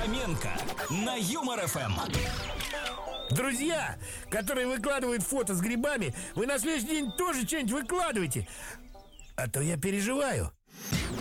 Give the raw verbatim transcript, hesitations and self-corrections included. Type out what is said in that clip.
Фоменко на Юмор ФМ. Друзья, которые выкладывают фото с грибами, вы на следующий день тоже что-нибудь выкладывайте, а то я переживаю.